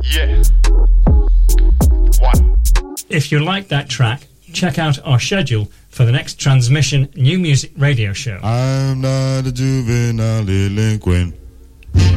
Yeah. What? If you like that track, check out our schedule for the next Transmission New Music Radio Show. I'm not a juvenile delinquent.